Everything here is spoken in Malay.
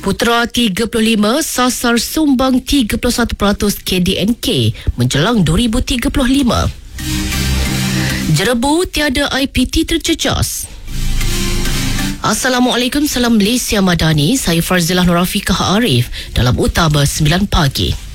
Putera 35 sasar sumbang 31% KDNK menjelang 2035. Jerebu tiada IPT terjejas. Assalamualaikum, salam Malaysia Madani. Saya Farzilah Nurafiqah Arif dalam Utama 9 Pagi.